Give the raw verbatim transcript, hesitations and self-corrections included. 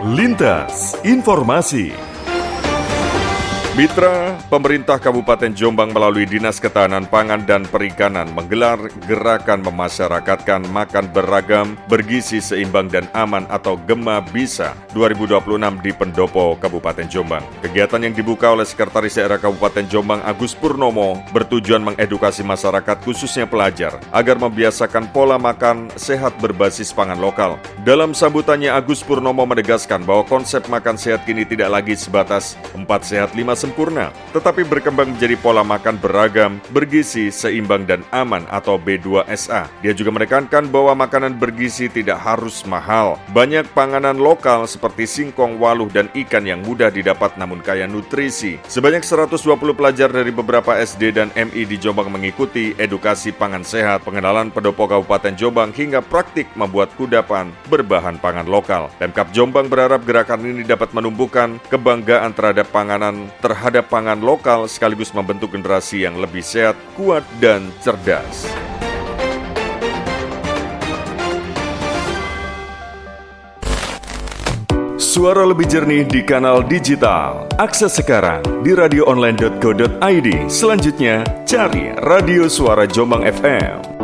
Lintas Informasi. Mitra pemerintah Kabupaten Jombang melalui Dinas Ketahanan Pangan dan Perikanan menggelar gerakan memasyarakatkan makan beragam, bergizi seimbang dan aman atau Gema Bisa dua ribu dua puluh enam di Pendopo, Kabupaten Jombang. Kegiatan yang dibuka oleh Sekretaris Daerah Kabupaten Jombang Agus Purnomo bertujuan mengedukasi masyarakat khususnya pelajar agar membiasakan pola makan sehat berbasis pangan lokal. Dalam sambutannya Agus Purnomo menegaskan bahwa konsep makan sehat kini tidak lagi sebatas empat sehat lima sempurna, tetapi berkembang menjadi pola makan beragam, bergizi, seimbang dan aman atau B dua S A. Dia juga menekankan bahwa makanan bergizi tidak harus mahal. Banyak panganan lokal seperti singkong, waluh, dan ikan yang mudah didapat namun kaya nutrisi. Sebanyak seratus dua puluh pelajar dari beberapa S D dan M I di Jombang mengikuti edukasi pangan sehat, pengenalan Pendopo Kabupaten Jombang hingga praktik membuat kudapan berbahan pangan lokal. Pemkab Jombang berharap gerakan ini dapat menumbuhkan kebanggaan terhadap panganan terhadap terhadap pangan lokal sekaligus membentuk generasi yang lebih sehat, kuat, dan cerdas. Suara lebih jernih di kanal digital. Akses sekarang di radio online dot co dot i d. Selanjutnya, cari Radio Suara Jombang F M.